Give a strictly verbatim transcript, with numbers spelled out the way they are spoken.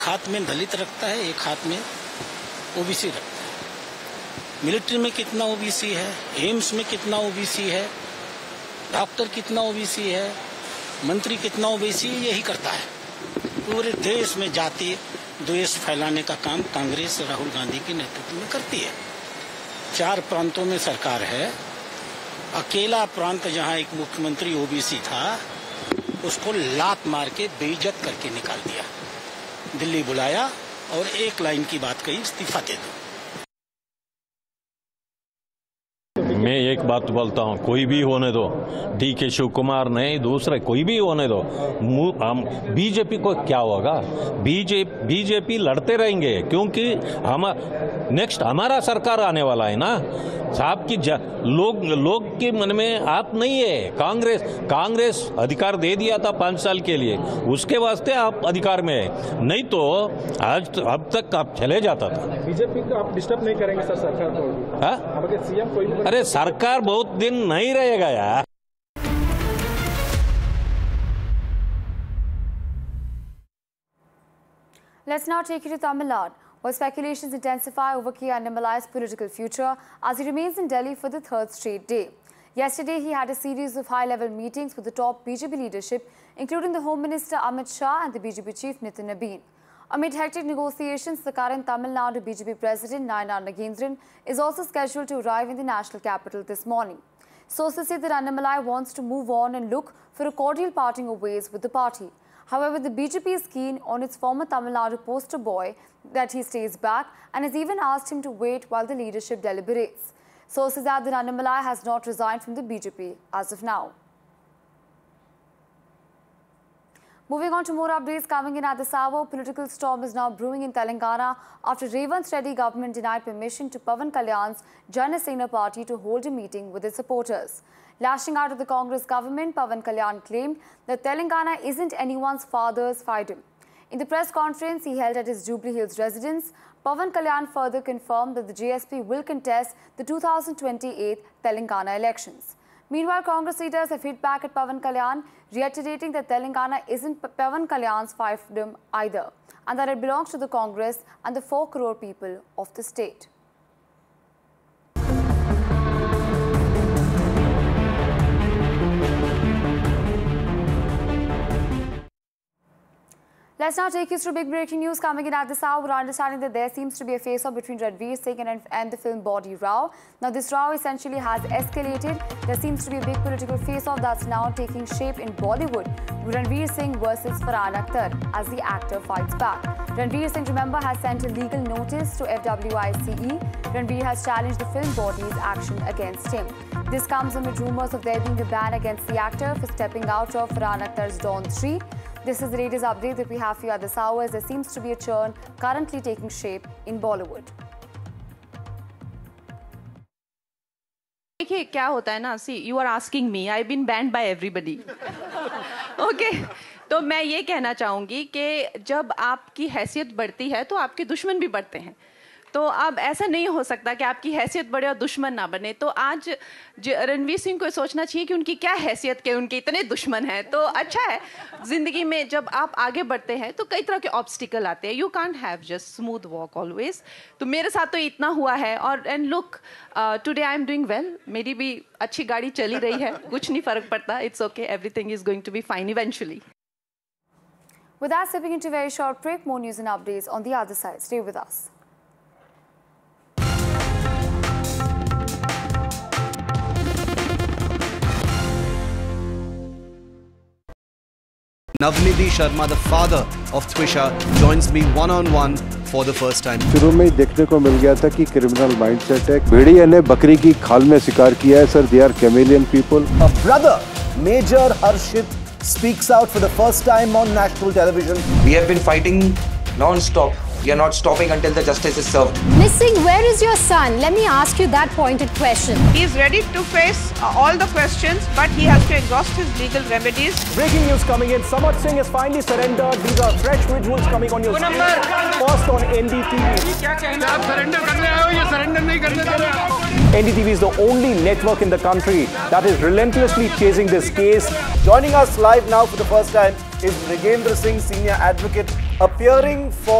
हाथ में दलित रखता है, एक हाथ में ओबीसी रखता है। मिलिट्री में कितना ओबीसी है, एम्स में कितना ओबीसी है, डॉक्टर कितना ओबीसी है, मंत्री कितना ओबीसी है, यही करता है। पूरे देश में जाति द्वेष फैलाने का काम कांग्रेस राहुल गांधी के नेतृत्व में करती है। चार प्रांतों में सरकार है, अकेला प्रांत जहां एक मुख्यमंत्री ओबीसी था उसको लात मार के बेइज्जत करके निकाल दिया। दिल्ली बुलाया और एक लाइन की बात कही, इस्तीफा दे दो। मैं एक बात बोलता हूँ, कोई भी होने दो, डी के शिव कुमार नहीं, दूसरे कोई भी होने दो, हम बीजेपी को क्या होगा? बीजेपी बीजेपी लड़ते रहेंगे क्योंकि हम नेक्स्ट हमारा सरकार आने वाला है ना साहब की। लोग लोग के मन में आप नहीं है। कांग्रेस कांग्रेस अधिकार दे दिया था पांच साल के लिए, उसके वास्ते आप अधिकार में है, नहीं तो आज अब तक आप चले जाता था। बीजेपी को आप डिस्टर्ब नहीं करेंगे सर सरकार को? हाँ, सीएम कोई भी अरे सरकार बहुत दिन नहीं रहेगा यार। Let's now take you to Tamil Nadu, where speculations intensify over K. Annamalai's political future as he remains in Delhi for the third straight day. Yesterday, he had a series of high-level meetings with the top B J P leadership, including the Home Minister Amit Shah and the B J P chief Nitin Nabeen. Amid hectic negotiations, the current Tamil Nadu B J P president Nayanar Nagendran is also scheduled to arrive in the national capital this morning. Sources say that Annamalai wants to move on and look for a cordial parting of ways with the party. However, the B J P is keen on its former Tamil Nadu poster boy that he stays back and has even asked him to wait while the leadership deliberates. Sources add that Annamalai has not resigned from the B J P as of now. Moving on to more updates coming in at this hour, political storm is now brewing in Telangana after Revant's Reddy government denied permission to Pavan Kalyan's Jana Sena party to hold a meeting with its supporters. Lashing out at the Congress government, Pavan Kalyan claimed that Telangana isn't anyone's father's fiefdom. In the press conference he held at his Jubilee Hills residence, Pavan Kalyan further confirmed that the J S P will contest the two thousand twenty-eight Telangana elections. Meanwhile, Congress leaders have hit back at Pavan Kalyan, reiterating that Telangana isn't Pavan Kalyan's fiefdom either, and that it belongs to the Congress and the four crore people of the state. Let's now take you through big breaking news coming in at this hour. We're understanding that there seems to be a face-off between Ranveer Singh and, and the film Body Rao. Now, this row essentially has escalated. There seems to be a big political face-off that's now taking shape in Bollywood. Ranveer Singh versus Farhan Akhtar as the actor fights back. Ranveer Singh, remember, has sent a legal notice to F W I C E. Ranveer has challenged the film body's action against him. This comes amid rumours of there being a ban against the actor for stepping out of Farhan Akhtar's Dawn three. This is the latest update that we have for you at this hour, as there seems to be a churn currently taking shape in Bollywood. देखिए क्या होता है ना, सी you are asking me, I been banned bye everybody. Okay, तो मैं ये कहना चाहूँगी कि जब आपकी हैसियत बढ़ती है तो आपके दुश्मन भी बढ़ते हैं। तो अब ऐसा नहीं हो सकता कि आपकी हैसियत बढ़े और दुश्मन ना बने। तो आज रणवीर सिंह को सोचना चाहिए कि उनकी क्या हैसियत के उनके इतने दुश्मन हैं। तो अच्छा है, ज़िंदगी में जब आप आगे बढ़ते हैं तो कई तरह के ऑब्स्टिकल आते हैं। You can't have just smooth walk always. तो मेरे साथ तो इतना हुआ है। और and look, today I am doing well. मेरी भी अच्छी गाड़ी चली रही है, कुछ नहीं फ़र्क पड़ता। It's okay, everything is going to be fine eventually. With that, stepping into a very short break, more news and updates on the other side. Stay with us. Navnidhi Sharma, the father of Twisha, joins me one-on-one for the first time. शुरू में ही देखने को मिल गया था कि criminal mindset है। भेड़िए ने बकरी की खाल में शिकार किया है sir. They are chameleon people. A brother, Major Harshit, speaks out for the first time on national television. We have been fighting non-stop. We are not stopping until the justice is served. Missing, where is your son? Let me ask you that pointed question. He is ready to face uh, all the questions, but he has to exhaust his legal remedies. Breaking news coming in. Samarth Singh has finally surrendered. These are fresh visuals coming on your screen. First on N D T V. आप surrender करने आए हो या surrender नहीं करने दे रहे हो? N D T V is the only network in the country that is relentlessly chasing this case. Joining us live now for the first time is Nagendra Singh, senior advocate appearing for